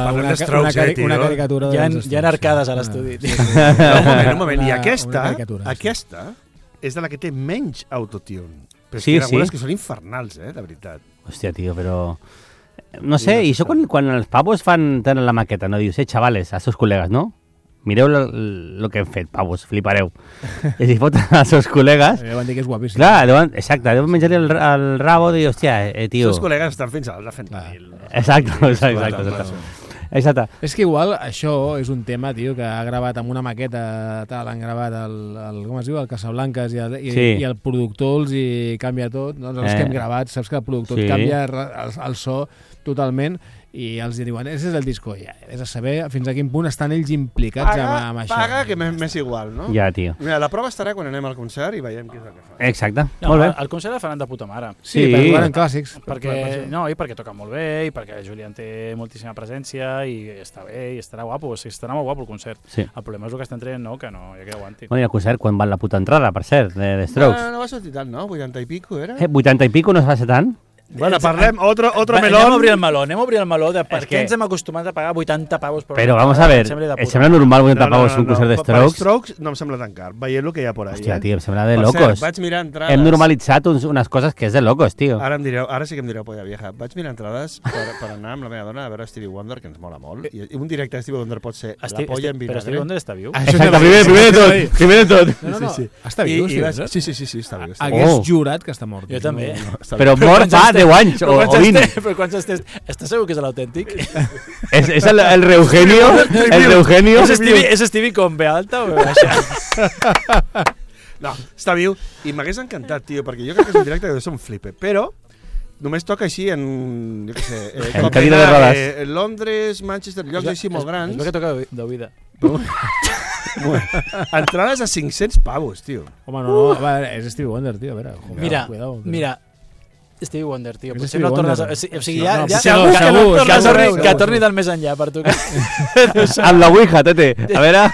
una caricatura. Hi ha arcades a l'estudi. Un moment. I aquesta és de la que té menys autotune. Però és que hi ha algunes que són infernals, de veritat. Hòstia, tio, però... No sé, i això quan els pavos tenen la maqueta, no? Dius, chavales, a seus col·legues, no? Mireu el que hem fet, pavos, flipareu. I si foten als seus col·legues... Deuen dir que és guapíssim. Clar, exacte, deuen menjar-li el rabo i dir, hòstia, tio... Els seus col·legues estan fins a la fentanil. Exacte. És que igual això és un tema, tio, que ha gravat amb una maqueta, han gravat com es diu, el Casablancas i el productor els hi canvia tot. Doncs els que hem gravat, saps que el productor canvia el so totalment i els diuen, ese és el disco, ja, és a saber fins a quin punt estan ells implicats amb això. Paga, que m'és igual, no? Ja, tio. Mira, la prova estarà quan anem al concert i veiem què és el que fa. Exacte, molt bé. El concert el faran de puta mare. Sí, per jugar en clàssics. I perquè toca molt bé, i perquè Julián té moltíssima presència, i està bé, i estarà guapo, estarà molt guapo el concert. Sí. El problema és el que estan traient, no? Que no, ja que aguanti. Bueno, i el concert, quan val la puta entrada, per cert, de Strokes? No va sortir tant, no? 80 i pico, era? 80 i pico no es va ser tant? Bueno, parlem, otro melón. Anem a obrir el meló de per què ens hem acostumat a pagar 80 pavos per... Però vamos a ver, ¿et sembla normal 80 pavos un concert de Strokes? Per Strokes no em sembla tan car, veient el que hi ha por ahí. Hòstia, tio, em sembla de locos. Vaig mirar entrades... Hem normalitzat unes coses que és de locos, tio. Ara sí que em direu, polla vieja. Vaig mirar entrades per anar amb la meva dona a veure Stevie Wonder, que ens mola molt. I un directe de Stevie Wonder pot ser la polla en vinagre. Però Stevie Wonder està viu? Exacte, primer de tot. Està viu, sí, està viu. Hagués jurat que està mort. Jo també. Però mort fa 10 anys o 20. Però quants estàs segur que és l'autèntic? És el Reugenio? El Reugenio? És Stevie con B alta o B baixa? No, està viu i m'hagués encantat, tio, perquè jo crec que és un directe que deu ser un flipe, però només toca així en, jo què sé, en cadira de rodes. Londres, Manchester, llocs així molt grans. És el que toca d'oïda. Entrades a 500 pavos, tio. Home, no, és Stevie Wonder, tio, a veure. Mira, Stevie Wonder, tio. Potser no tornes a... O sigui, que torni del més enllà per tu. Amb la Ouija, tete. A veure...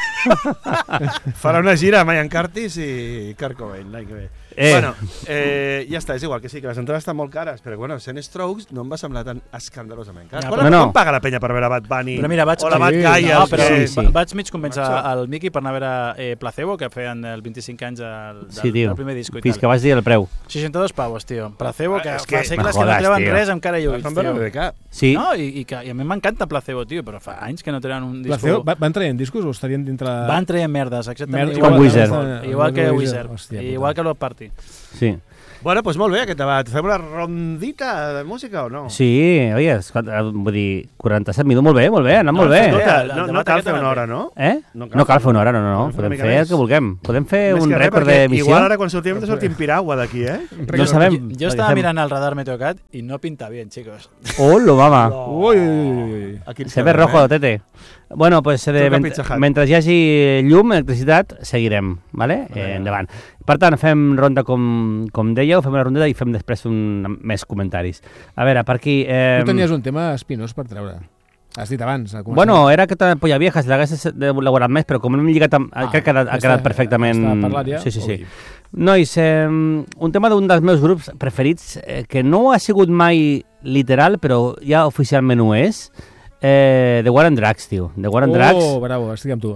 Farà una gira a Mayan Curtis i Kurt Cobain, l'any que ve. Bueno, ja està, és igual que sí, que les entrades estan molt cares, però bueno, sent Strokes no em va semblar tan escandalosament car. Quan paga la penya per veure Bad Bunny o la Bad Gaia? Vaig mig convèncer el Miqui per anar a veure Placebo, que feien el 25 anys del primer disco. Fins que vas dir el preu. 62 pavos, tio. Placebo, que fa segles que no treuen res amb cara i ulls, tio. Sí. I a mi m'encanta Placebo, tio, però fa anys que no treuen un disco. Placebo, van traient discos o estarien dintre... Van traient merdes, exactament. Igual que Wizard. Igual que Love Party. Sí. Bueno, doncs molt bé aquest debat. Fem una rondita de música o no? Sí, oi, vull dir, 47 minuts, molt bé, ha anat molt bé. No cal fer una hora, no? No cal fer una hora, no. Podem fer el que vulguem. Podem fer un rècord d'emissió. Igual ara quan sortim piragua d'aquí, No sabem. Jo estava mirant el radar Meteocat i no pinta bien, chicos. Hola, mama. Ui. Se ve rojo, tete. Bueno, pues mentre hi hagi llum, electricitat, seguirem, vale? Endavant. Per tant, fem ronda com dèieu, fem una rondeta i fem després més comentaris. A veure, per aquí... Tu tenies un tema espinós per treure. Has dit abans. Bueno, era aquesta polla vieja, si l'hagués elaborat més, però com no hem lligat amb... Crec que ha quedat perfectament... Està parlat ja? Sí. Nois, un tema d'un dels meus grups preferits, que no ha sigut mai literal, però ja oficialment ho és, The War and Drugs, tio. The War and Drugs... Oh, bravo, estic amb tu.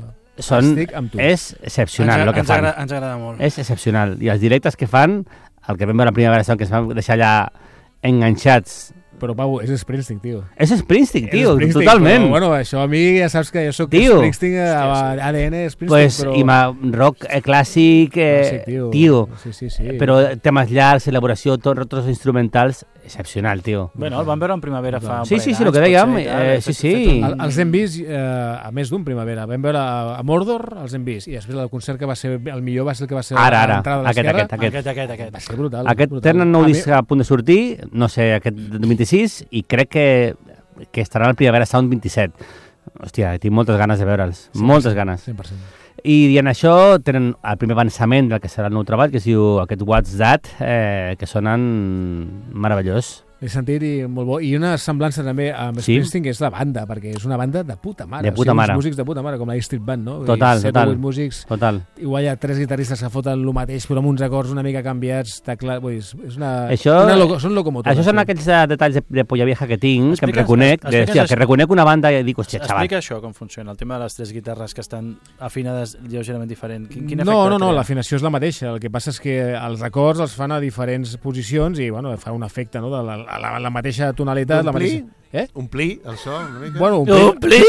És excepcional el que fan. Ens agrada molt. És excepcional. I els directes que fan, el que vam veure la primera vegada, que ens van deixar allà enganxats. Però, Pau, és Springsteen, tio. És Springsteen, tio, totalment. Però, bueno, això a mi ja saps que jo soc Springsteen, ADN Springsteen, pues, però... I rock clàssic, tio. Sí. Però temes llargs, elaboració, tots els instrumentals, excepcional, tio. Bueno, el vam veure en primavera fa... Sí, el que dèiem, sí. Els hem vist, a més d'un primavera. Vam veure a Mordor, els hem vist, i després el concert que va ser el millor va ser el que va ser l'entrada de l'esquerra. Aquest. Va ser brutal. Aquest tenen nou disc a punt de sortir, no sé, aquest 26, i crec que estarà al Primavera Sound 27. Hòstia, tinc moltes ganes de veure'ls. Moltes ganes. 100%. I dient això, tenen el primer avançament del que serà el nou treball, que es diu aquest What's That, que sonen meravellós. L'he sentit i molt bo. I una semblança també amb Springsteen, que és la banda, perquè és una banda de puta mare. De puta mare. Uns músics de puta mare, com la Street Band, no? Total, total. 7 o 8 músics. Total. Igual hi ha 3 guitarristes que foten el mateix, però amb uns acords una mica canviats. Clar, és una... Són locomotores. Això són aquells detalls de polla vieja que tinc, que em reconec, que reconec una banda i dic, hòstia, xaval. Explica això, com funciona, el tema de les 3 guitarres que estan afinades lleugerament diferent. Quin No, l'afinació és la mateixa. El que passa és que els acords els fan a diferents posicions i, bueno, fa un efecte, no?, de la mateixa tonalitat. Omplir el so una mica? Bueno, omplir?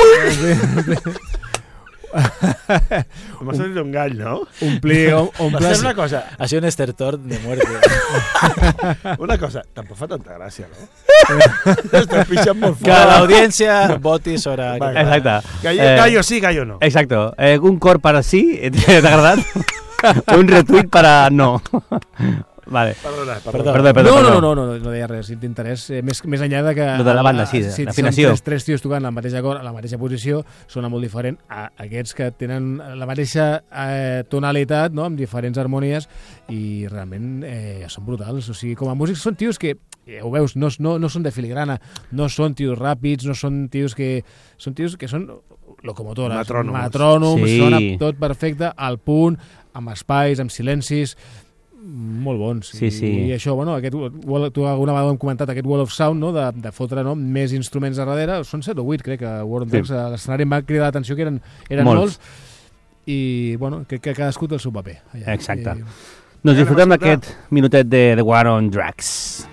M'ha sentit un gall, no? Omplir. Una cosa. Ha sido un estertor de muerte. Una cosa, tampoc fa tanta gràcia, no? Estàs pixant molt fort. Que l'audiència voti sobre... Exacte. Gallo sí, gallo no. Exacto. Un cor para sí, ¿t'ha agradat? Un retweet para no. Vale. Perdona. No deia res, d'interès. Més enllà de que... Lo de la banda, sí, l'afinació. Si són tres tios tocant el mateix acord, a la mateixa posició, sona molt diferent a aquests que tenen la mateixa tonalitat, no?, amb diferents harmonies, i realment són brutals. O sigui, com a músics són tios que, ho veus, no són de filigrana, no són tios ràpids, no són tios que... Són tios que són locomotores, metrònoms, sí. Sona tot perfecte, al punt, amb espais, amb silencis... molt bons. Sí. I això, bueno, tu alguna vegada hem comentat aquest Wall of Sound, no?, de fotre, no?, més instruments a darrere. Són 7 o 8, crec, que War on Drugs a l'escenari em va cridar l'atenció, que eren molts. I, bueno, crec que cadascú té el seu paper. Exacte. Doncs disfrutem d'aquest minutet de The War on Drugs.